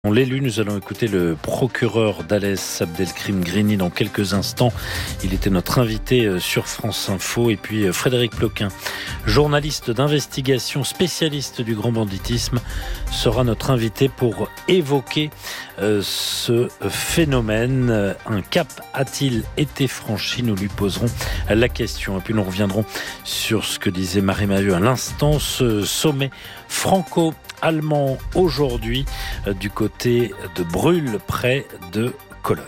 On l'élu, nous allons écouter le procureur d'Alès, Abdelkrim Grini, dans quelques instants. Il était notre invité sur France Info. Et puis Frédéric Ploquin, journaliste d'investigation, spécialiste du grand banditisme, sera notre invité pour évoquer ce phénomène. Un cap a-t-il été franchi? Nous lui poserons la question. Et puis nous reviendrons sur ce que disait Marie-Mahieu à l'instant, ce sommet franco-allemand aujourd'hui du côté de Brûle, près de Cologne.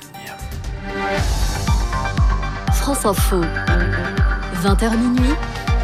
France Info, 20h minuit,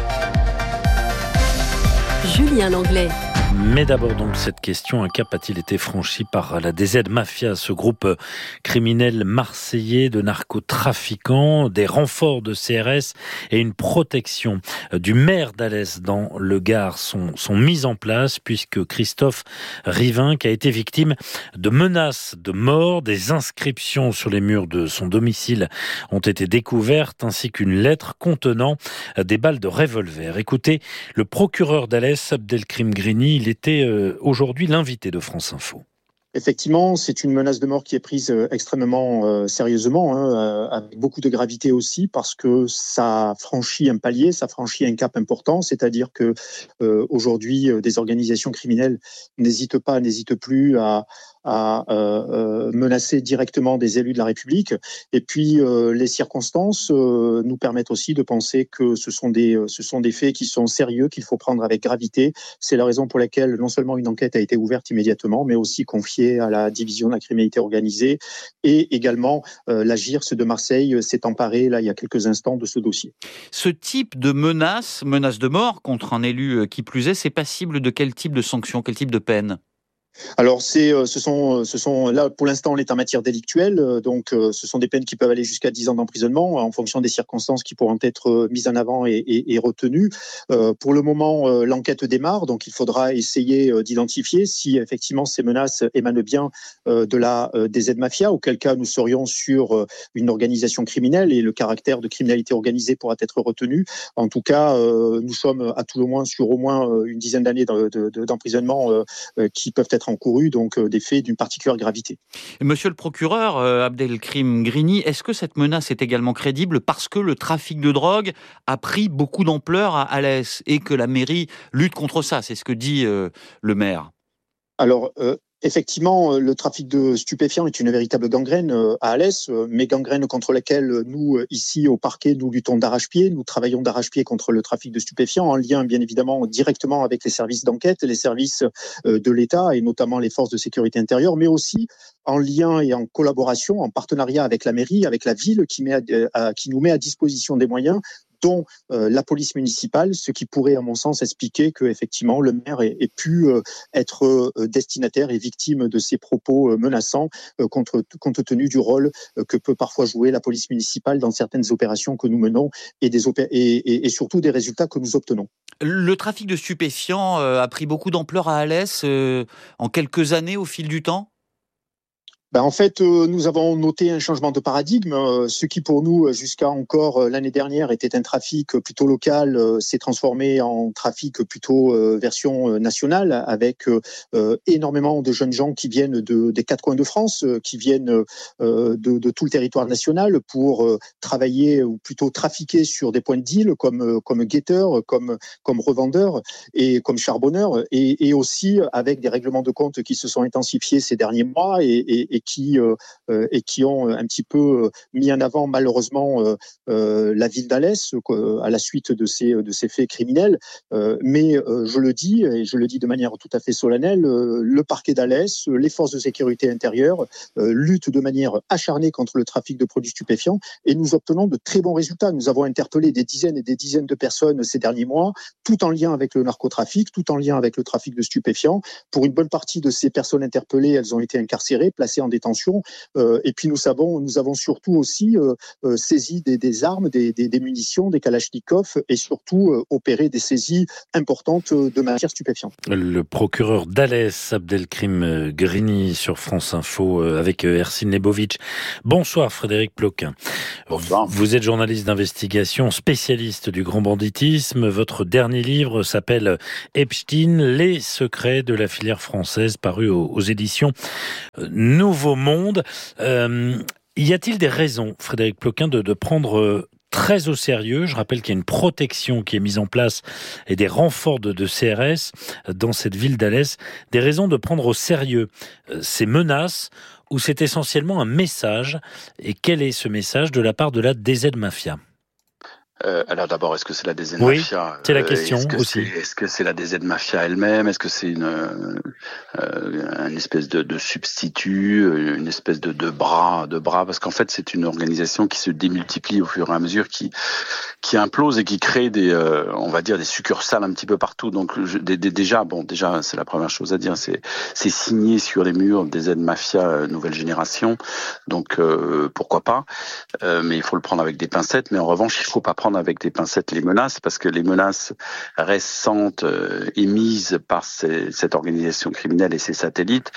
Julien Langlais. Mais d'abord donc cette question, un cap a-t-il été franchi par la DZ Mafia, ce groupe criminel marseillais de narcotrafiquants, des renforts de CRS et une protection du maire d'Alès dans le Gard sont mis en place, puisque Christophe Rivin, qui a été victime de menaces de mort, des inscriptions sur les murs de son domicile ont été découvertes, ainsi qu'une lettre contenant des balles de revolver. Écoutez, le procureur d'Alès, Abdelkrim Grini, il était aujourd'hui l'invité de France Info. Effectivement, c'est une menace de mort qui est prise extrêmement sérieusement, avec beaucoup de gravité aussi, parce que ça franchit un palier, ça franchit un cap important, c'est-à-dire que aujourd'hui, des organisations criminelles n'hésitent plus à menacer directement des élus de la République. Et puis, les circonstances nous permettent aussi de penser que ce sont des faits qui sont sérieux, qu'il faut prendre avec gravité. C'est la raison pour laquelle non seulement une enquête a été ouverte immédiatement, mais aussi confiée à la division de la criminalité organisée. Et également, la GIRS de Marseille s'est emparée, là, il y a quelques instants, de ce dossier. Ce type de menace de mort contre un élu qui plus est, c'est passible de quel type de sanction, quel type de peine ? Alors ce sont là pour l'instant on est en matière délictuelle, donc ce sont des peines qui peuvent aller jusqu'à 10 ans d'emprisonnement en fonction des circonstances qui pourront être mises en avant et retenues. Pour le moment, l'enquête démarre, donc il faudra essayer d'identifier si effectivement ces menaces émanent bien de la DZ Mafia, auquel cas nous serions sur une organisation criminelle et le caractère de criminalité organisée pourra être retenu. En tout cas, nous sommes à tout le moins sur au moins une dizaine d'années d'emprisonnement qui peuvent être encourus, donc des faits d'une particulière gravité. Monsieur le procureur Abdelkrim Grini, est-ce que cette menace est également crédible parce que le trafic de drogue a pris beaucoup d'ampleur à Alès et que la mairie lutte contre ça? C'est ce que dit le maire. Alors, effectivement, le trafic de stupéfiants est une véritable gangrène à Alès, mais gangrène contre laquelle nous, ici au parquet, nous luttons d'arrache-pied. Nous travaillons d'arrache-pied contre le trafic de stupéfiants, en lien bien évidemment directement avec les services d'enquête, les services de l'État et notamment les forces de sécurité intérieure, mais aussi en lien et en collaboration, en partenariat avec la mairie, avec la ville qui nous met à disposition des moyens, dont la police municipale, ce qui pourrait, à mon sens, expliquer que effectivement le maire ait pu être destinataire et victime de ces propos menaçants, compte tenu du rôle que peut parfois jouer la police municipale dans certaines opérations que nous menons et surtout des résultats que nous obtenons. Le trafic de stupéfiants a pris beaucoup d'ampleur à Alès en quelques années au fil du temps? En fait, nous avons noté un changement de paradigme. Ce qui pour nous, jusqu'à encore l'année dernière, était un trafic plutôt local, s'est transformé en trafic plutôt version nationale, avec énormément de jeunes gens qui viennent des quatre coins de France, qui viennent de tout le territoire national pour travailler ou plutôt trafiquer sur des points de deal comme guetteurs, comme revendeurs et comme charbonneurs, et aussi avec des règlements de compte qui se sont intensifiés ces derniers mois et qui ont un petit peu mis en avant malheureusement la ville d'Alès à la suite de ces faits criminels. Mais je le dis, et je le dis de manière tout à fait solennelle, le parquet d'Alès, les forces de sécurité intérieure luttent de manière acharnée contre le trafic de produits stupéfiants et nous obtenons de très bons résultats. Nous avons interpellé des dizaines et des dizaines de personnes ces derniers mois, tout en lien avec le narcotrafic, tout en lien avec le trafic de stupéfiants. Pour une bonne partie de ces personnes interpellées, elles ont été incarcérées, placées en détention. Et puis nous avons surtout aussi saisi des armes, des munitions, des kalachnikovs et surtout opéré des saisies importantes de matières stupéfiantes. Le procureur d'Alès, Abdelkrim Grigny, sur France Info avec Ercine Lebovitch. Bonsoir Frédéric Ploquin. Bonsoir. Vous êtes journaliste d'investigation, spécialiste du grand banditisme. Votre dernier livre s'appelle Epstein, les secrets de la filière française, paru aux éditions Nouveau Monde. Y a-t-il des raisons, Frédéric Ploquin, de prendre très au sérieux? Je rappelle qu'il y a une protection qui est mise en place et des renforts de CRS dans cette ville d'Alès. Des raisons de prendre au sérieux ces menaces, ou c'est essentiellement un message? Et quel est ce message de la part de la DZ Mafia? Alors d'abord, est-ce que c'est la DZ Oui, Mafia? c'est la question aussi. Est-ce que c'est la DZ Mafia elle-même? Est-ce que c'est une espèce de substitut, une espèce de bras? Parce qu'en fait, c'est une organisation qui se démultiplie au fur et à mesure, qui implose et qui crée on va dire des succursales un petit peu partout. Donc déjà, c'est la première chose à dire. C'est signé sur les murs DZ Mafia nouvelle génération. Donc pourquoi pas? Mais il faut le prendre avec des pincettes. Mais en revanche, il faut pas prendre avec des pincettes les menaces, parce que les menaces récentes émises par cette organisation criminelle et ses satellites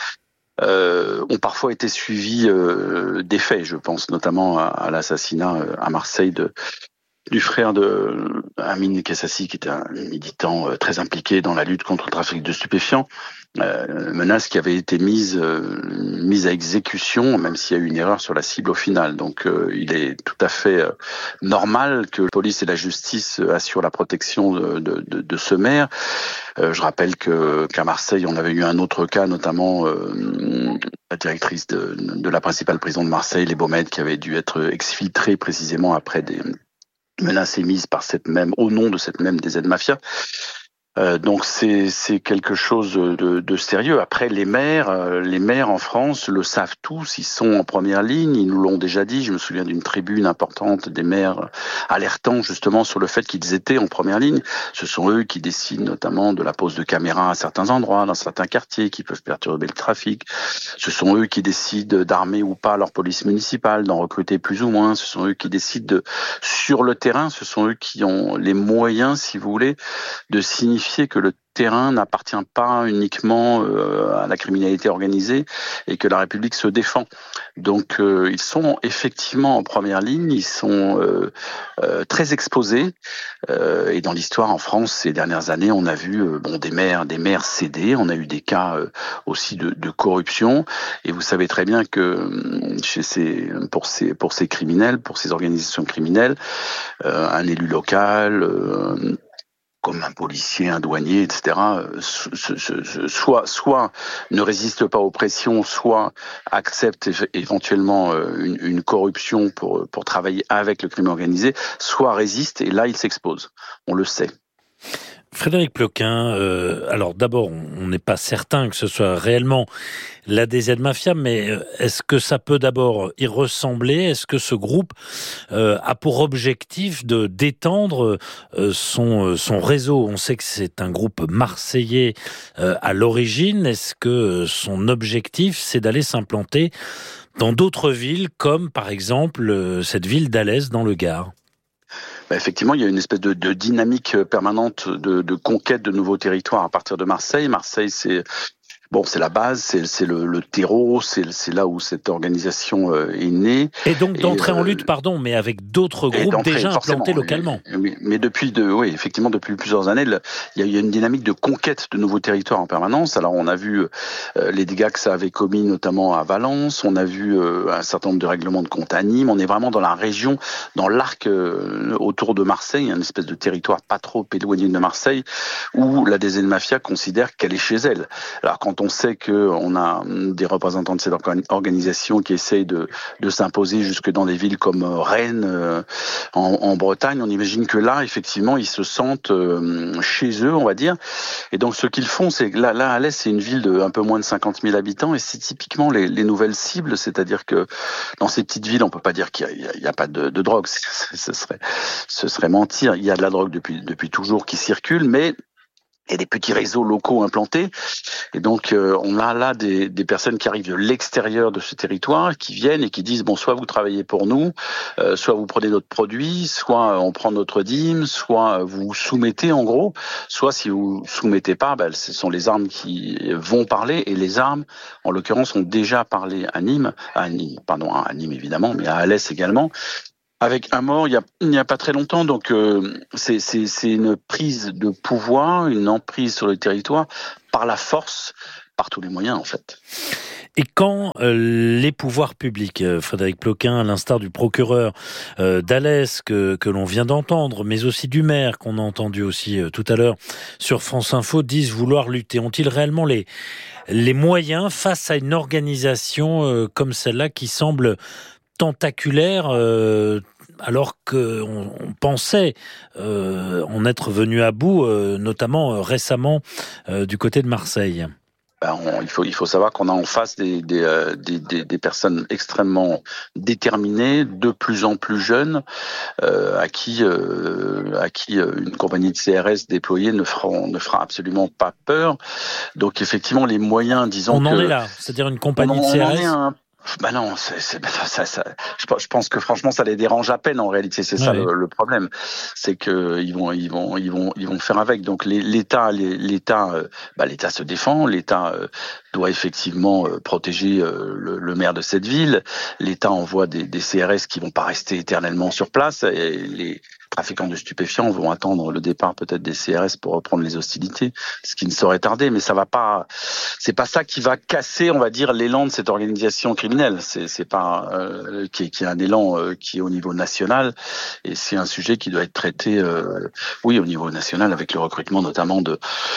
ont parfois été suivies des faits. Je pense notamment à l'assassinat à Marseille du frère de Amine Kassassi, qui était un militant très impliqué dans la lutte contre le trafic de stupéfiants. Menace qui avait été mise à exécution, même s'il y a eu une erreur sur la cible au final. Donc il est tout à fait normal que la police et la justice assurent la protection de ce maire. Je rappelle qu'à Marseille, on avait eu un autre cas, notamment la directrice de la principale prison de Marseille, les Baumettes, qui avait dû être exfiltrée précisément après des menaces émises au nom de cette même DZ Mafia. Donc c'est quelque chose de sérieux. Après, les maires en France le savent tous, ils sont en première ligne, ils nous l'ont déjà dit. Je me souviens d'une tribune importante des maires alertant justement sur le fait qu'ils étaient en première ligne. Ce sont eux qui décident notamment de la pose de caméras à certains endroits, dans certains quartiers qui peuvent perturber le trafic. Ce sont eux qui décident d'armer ou pas leur police municipale, d'en recruter plus ou moins. Ce sont eux qui décident sur le terrain, ce sont eux qui ont les moyens, si vous voulez, de signifier que le terrain n'appartient pas uniquement à la criminalité organisée et que la République se défend. Donc ils sont effectivement en première ligne, ils sont très exposés et dans l'histoire en France ces dernières années, on a vu des maires céder, on a eu des cas aussi de corruption, et vous savez très bien que pour ces criminels, pour ces organisations criminelles, un élu local, comme un policier, un douanier, etc., soit ne résiste pas aux pressions, soit accepte éventuellement une corruption pour travailler avec le crime organisé, soit résiste, et là il s'expose. On le sait. Frédéric Ploquin, alors d'abord, on n'est pas certain que ce soit réellement la DZ Mafia, mais est-ce que ça peut d'abord y ressembler? Est-ce que ce groupe a pour objectif d'étendre son réseau? On sait que c'est un groupe marseillais à l'origine. Est-ce que son objectif, c'est d'aller s'implanter dans d'autres villes, comme par exemple cette ville d'Alès dans le Gard? Effectivement, il y a une espèce de dynamique permanente de conquête de nouveaux territoires à partir de Marseille. Marseille, c'est la base, c'est le terreau, c'est là où cette organisation est née. Et donc d'entrer en lutte, mais avec d'autres groupes déjà implantés localement. Oui, mais effectivement, depuis plusieurs années, il y a une dynamique de conquête de nouveaux territoires en permanence. Alors on a vu les dégâts que ça avait commis, notamment à Valence. On a vu un certain nombre de règlements de compte à Nîmes. On est vraiment dans la région, dans l'arc autour de Marseille, une espèce de territoire pas trop éloigné de Marseille, où la DZ Mafia considère qu'elle est chez elle. Alors quand on sait qu'on a des représentants de cette organisation qui essayent de s'imposer jusque dans des villes comme Rennes, en Bretagne. On imagine que là, effectivement, ils se sentent chez eux, on va dire. Et donc, ce qu'ils font, c'est que là, Alès, c'est une ville de un peu moins de 50 000 habitants, et c'est typiquement les nouvelles cibles. C'est-à-dire que dans ces petites villes, on peut pas dire qu'il y a pas de drogue. Ce serait mentir. Il y a de la drogue depuis toujours qui circule, mais et des petits réseaux locaux implantés. Et donc, on a là des personnes qui arrivent de l'extérieur de ce territoire, qui viennent et qui disent, bon, soit vous travaillez pour nous, soit vous prenez notre produit, soit on prend notre dîme, soit vous soumettez en gros, soit si vous soumettez pas, ce sont les armes qui vont parler, et les armes, en l'occurrence, ont déjà parlé à Nîmes évidemment, mais à Alès également, avec un mort il n'y a pas très longtemps. Donc c'est une prise de pouvoir, une emprise sur le territoire par la force, par tous les moyens en fait. Et quand les pouvoirs publics, Frédéric Ploquin, à l'instar du procureur d'Alès que l'on vient d'entendre, mais aussi du maire qu'on a entendu aussi tout à l'heure sur France Info, disent vouloir lutter, ont-ils réellement les moyens face à une organisation comme celle-là qui semble tentaculaire, alors qu'on pensait en être venu à bout, notamment récemment du côté de Marseille? Il faut savoir qu'on a en face des personnes extrêmement déterminées, de plus en plus jeunes, à qui une compagnie de CRS déployée ne fera absolument pas peur. Donc effectivement, les moyens, disons on en est là, c'est-à-dire une compagnie de CRS. Non, je pense que franchement ça les dérange à peine en réalité, c'est ça le problème, c'est que ils vont faire avec. Donc l'État se défend, l'État doit effectivement protéger le maire de cette ville. L'État envoie des CRS qui vont pas rester éternellement sur place, et les trafiquants de stupéfiants vont attendre le départ peut-être des CRS pour reprendre les hostilités, ce qui ne saurait tarder, mais ça va pas. C'est pas ça qui va casser, on va dire, l'élan de cette organisation criminelle. C'est pas qui est un élan qui est au niveau national, et c'est un sujet qui doit être traité, au niveau national, avec le recrutement notamment de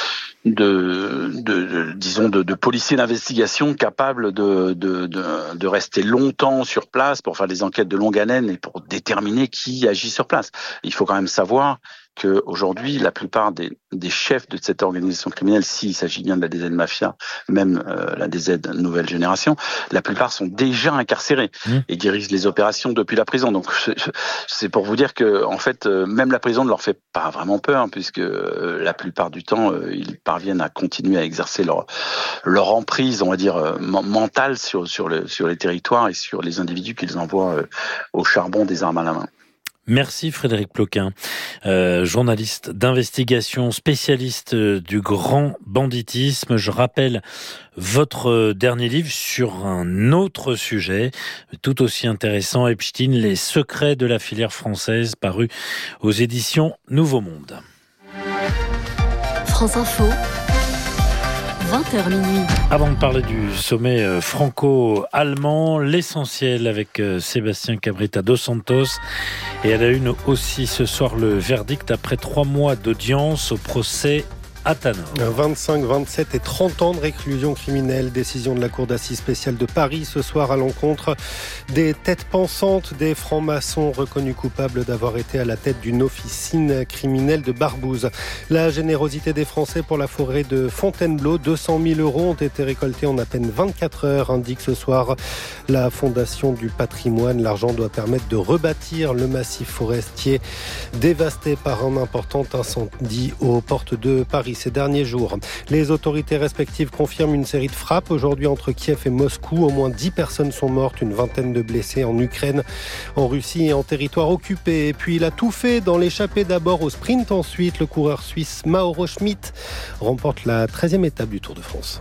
policiers d'investigation capables de rester longtemps sur place pour faire des enquêtes de longue haleine et pour déterminer qui agit sur place. Il faut quand même savoir que aujourd'hui, la plupart des chefs de cette organisation criminelle, s'il s'agit bien de la DZ Mafia, même la DZ Nouvelle Génération, la plupart sont déjà incarcérés et dirigent les opérations depuis la prison. Donc c'est pour vous dire que en fait, même la prison ne leur fait pas vraiment peur, puisque la plupart du temps, ils parviennent à continuer à exercer leur emprise, on va dire, mentale sur les territoires et sur les individus qu'ils envoient au charbon des armes à la main. Merci Frédéric Ploquin, journaliste d'investigation, spécialiste du grand banditisme. Je rappelle votre dernier livre sur un autre sujet tout aussi intéressant, Epstein, les secrets de la filière française, paru aux éditions Nouveau Monde. France Info, 20h minuit. Avant de parler du sommet franco-allemand, l'essentiel avec Sébastien Cabrita dos Santos. Et à la une aussi ce soir, le verdict après 3 mois d'audience au procès Athanor. 25, 27 et 30 ans de réclusion criminelle. Décision de la Cour d'assises spéciale de Paris ce soir à l'encontre des têtes pensantes des francs-maçons reconnus coupables d'avoir été à la tête d'une officine criminelle de Barbouze. La générosité des Français pour la forêt de Fontainebleau, 200 000 € ont été récoltés en à peine 24 heures, indique ce soir la Fondation du patrimoine. L'argent doit permettre de rebâtir le massif forestier dévasté par un important incendie aux portes de Paris ces derniers jours. Les autorités respectives confirment une série de frappes aujourd'hui entre Kiev et Moscou. Au moins 10 personnes sont mortes, une vingtaine de blessés en Ukraine, en Russie et en territoire occupé. Et puis il a tout fait dans l'échappée d'abord, au sprint ensuite. Le coureur suisse Mauro Schmid remporte la 13e étape du Tour de France.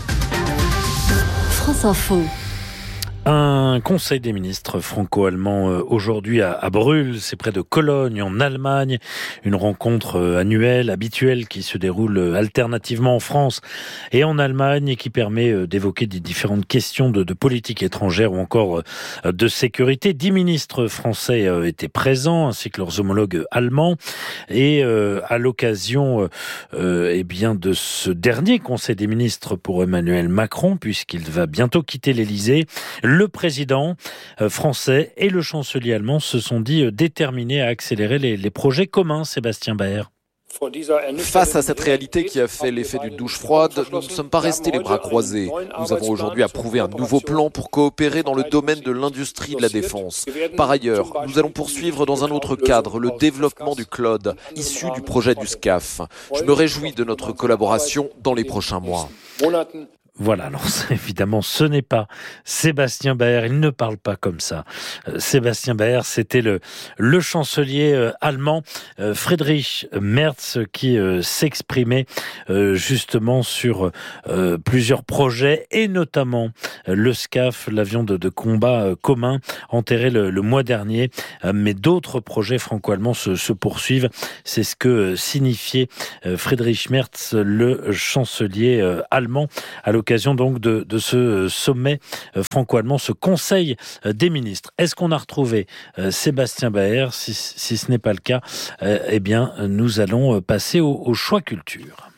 France Info. Un conseil des ministres franco-allemand aujourd'hui à Brühl, c'est près de Cologne en Allemagne, une rencontre annuelle, habituelle qui se déroule alternativement en France et en Allemagne et qui permet d'évoquer des différentes questions de politique étrangère ou encore de sécurité. 10 ministres français étaient présents ainsi que leurs homologues allemands et à l'occasion de ce dernier conseil des ministres pour Emmanuel Macron, puisqu'il va bientôt quitter l'Élysée, le président français et le chancelier allemand se sont dit déterminés à accélérer les projets communs, Sébastien Baer. Face à cette réalité qui a fait l'effet d'une douche froide, nous ne sommes pas restés les bras croisés. Nous avons aujourd'hui approuvé un nouveau plan pour coopérer dans le domaine de l'industrie de la défense. Par ailleurs, nous allons poursuivre dans un autre cadre le développement du cloud, issu du projet du SCAF. Je me réjouis de notre collaboration dans les prochains mois. Voilà, alors évidemment, ce n'est pas Sébastien Baer, il ne parle pas comme ça. Sébastien Baer, c'était le chancelier allemand Friedrich Merz qui s'exprimait justement sur plusieurs projets et notamment le SCAF, l'avion de combat commun enterré le mois dernier. Mais d'autres projets franco-allemands se poursuivent. C'est ce que signifiait Friedrich Merz, le chancelier allemand, à l'occasion donc de ce sommet franco-allemand, ce conseil des ministres. Est-ce qu'on a retrouvé Sébastien Baer? Si ce n'est pas le cas, eh bien, nous allons passer au choix culture.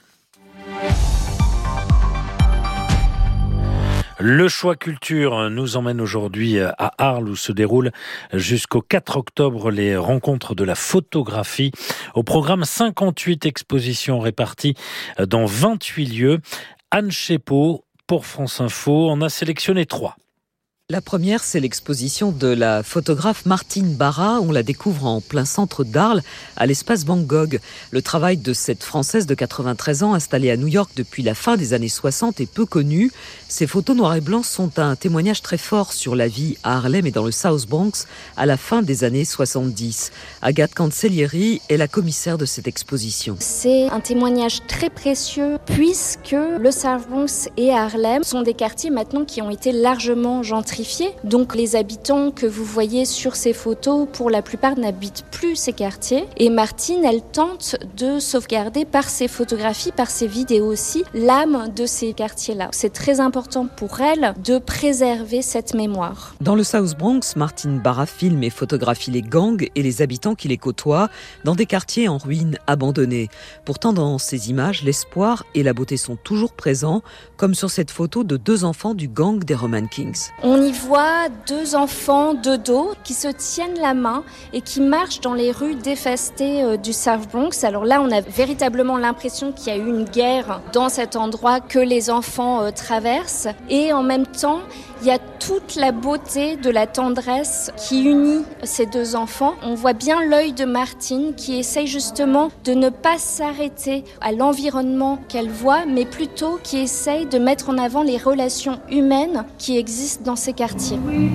Le choix culture nous emmène aujourd'hui à Arles où se déroulent jusqu'au 4 octobre les rencontres de la photographie. Au programme 58 expositions réparties dans 28 lieux. Anne Chepot, pour France Info, en a sélectionné 3. La première, c'est l'exposition de la photographe Martine Barra. On la découvre en plein centre d'Arles, à l'espace Van Gogh. Le travail de cette Française de 93 ans, installée à New York depuis la fin des années 60, est peu connu. Ces photos noir et blanc sont un témoignage très fort sur la vie à Harlem et dans le South Bronx à la fin des années 70. Agathe Cancellieri est la commissaire de cette exposition. C'est un témoignage très précieux puisque le South Bronx et Harlem sont des quartiers maintenant qui ont été largement gentrifiés. Donc les habitants que vous voyez sur ces photos, pour la plupart n'habitent plus ces quartiers. Et Martine, elle tente de sauvegarder par ses photographies, par ses vidéos aussi, l'âme de ces quartiers-là. C'est très important pour elle de préserver cette mémoire. Dans le South Bronx, Martine Barra filme et photographie les gangs et les habitants qui les côtoient dans des quartiers en ruine, abandonnés. Pourtant, dans ces images, l'espoir et la beauté sont toujours présents, comme sur cette photo de 2 enfants du gang des Roman Kings. On y voit 2 enfants de dos qui se tiennent la main et qui marchent dans les rues dévastées du South Bronx. Alors là, on a véritablement l'impression qu'il y a eu une guerre dans cet endroit que les enfants traversent. Et en même temps, il y a toute la beauté de la tendresse qui unit ces 2 enfants. On voit bien l'œil de Martine qui essaye justement de ne pas s'arrêter à l'environnement qu'elle voit, mais plutôt qui essaye de mettre en avant les relations humaines qui existent dans ces quartiers.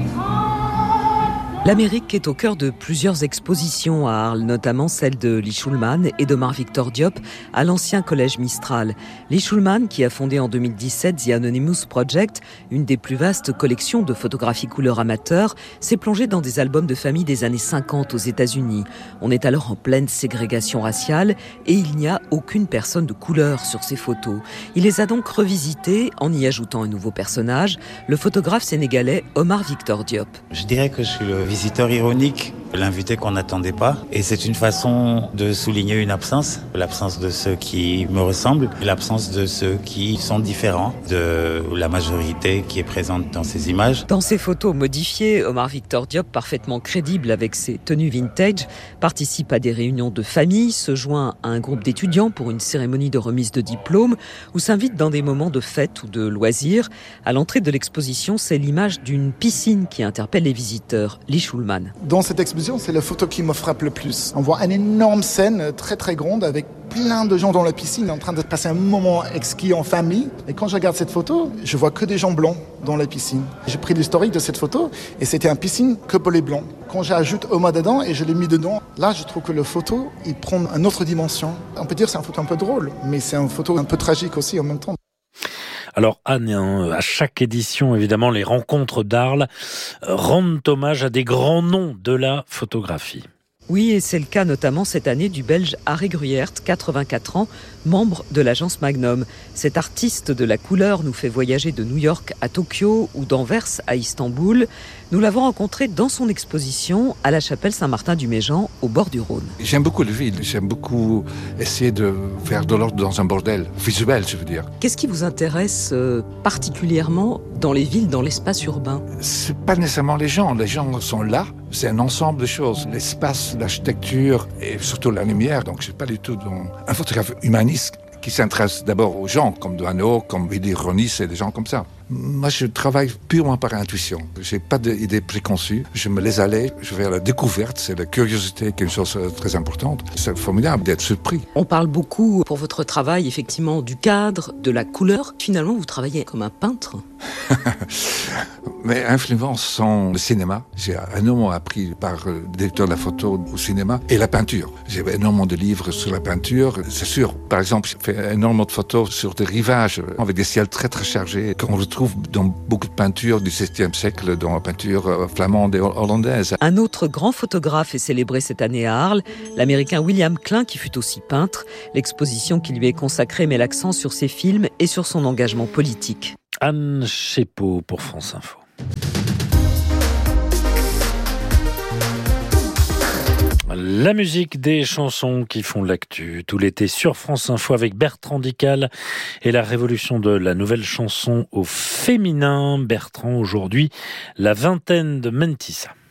L'Amérique est au cœur de plusieurs expositions à Arles, notamment celle de Lee Shulman et d'Omar Victor Diop à l'ancien collège Mistral. Lee Shulman, qui a fondé en 2017 The Anonymous Project, une des plus vastes collections de photographies couleur amateur, s'est plongé dans des albums de famille des années 50 aux États-Unis. On est alors en pleine ségrégation raciale et il n'y a aucune personne de couleur sur ces photos. Il les a donc revisitées en y ajoutant un nouveau personnage, le photographe sénégalais Omar Victor Diop. Je dirais que je suis le visiteur ironique, l'invité qu'on n'attendait pas. Et c'est une façon de souligner une absence. L'absence de ceux qui me ressemblent, l'absence de ceux qui sont différents de la majorité qui est présente dans ces images. Dans ces photos modifiées, Omar Victor Diop, parfaitement crédible avec ses tenues vintage, participe à des réunions de famille, se joint à un groupe d'étudiants pour une cérémonie de remise de diplôme ou s'invite dans des moments de fête ou de loisirs. À l'entrée de l'exposition, c'est l'image d'une piscine qui interpelle les visiteurs. Lee Shulman. Dans cette exposition, c'est la photo qui me frappe le plus. On voit une énorme scène très très grande avec plein de gens dans la piscine en train de passer un moment exquis en famille. Et quand je regarde cette photo, je vois que des gens blancs dans la piscine. J'ai pris l'historique de cette photo et c'était une piscine que pour les blancs. Quand j'ajoute Oma dedans et je l'ai mis dedans, là je trouve que la photo, il prend une autre dimension. On peut dire que c'est une photo un peu drôle, mais c'est une photo un peu tragique aussi en même temps. Alors Anne, à chaque édition, évidemment, les rencontres d'Arles rendent hommage à des grands noms de la photographie. Oui, et c'est le cas notamment cette année du Belge Harry Gruyaert, 84 ans, membre de l'agence Magnum. Cet artiste de la couleur nous fait voyager de New York à Tokyo ou d'Anvers à Istanbul. Nous l'avons rencontré dans son exposition à la chapelle Saint-Martin-du-Méjean, au bord du Rhône. J'aime beaucoup la ville, j'aime beaucoup essayer de faire de l'ordre dans un bordel, visuel je veux dire. Qu'est-ce qui vous intéresse particulièrement dans les villes, dans l'espace urbain ? C'est pas nécessairement les gens sont là, c'est un ensemble de choses. L'espace, l'architecture et surtout la lumière, donc je suis pas du tout un photographe humaniste qui s'intéresse d'abord aux gens, comme Doisneau, comme Willy Ronis et des gens comme ça. Moi, je travaille purement par intuition. Je n'ai pas d'idées préconçues. Je me laisse aller. Je vais à la découverte. C'est la curiosité qui est une chose très importante. C'est formidable d'être surpris. On parle beaucoup pour votre travail, effectivement, du cadre, de la couleur. Finalement, vous travaillez comme un peintre. Mes influences sont le cinéma. J'ai énormément appris par le directeur de la photo au cinéma et la peinture. J'ai énormément de livres sur la peinture. C'est sûr, par exemple, j'ai fait énormément de photos sur des rivages avec des ciels très très chargés qu'on retrouve dans beaucoup de peintures du XVIIe siècle, dans la peinture flamande et hollandaise. Un autre grand photographe est célébré cette année à Arles, l'Américain William Klein, qui fut aussi peintre. L'exposition qui lui est consacrée met l'accent sur ses films et sur son engagement politique. Anne Chépeau pour France Info. La musique des chansons qui font l'actu tout l'été sur France Info avec Bertrand Dical et la révolution de la nouvelle chanson au féminin. Bertrand, aujourd'hui, la vingtaine de Mentissa.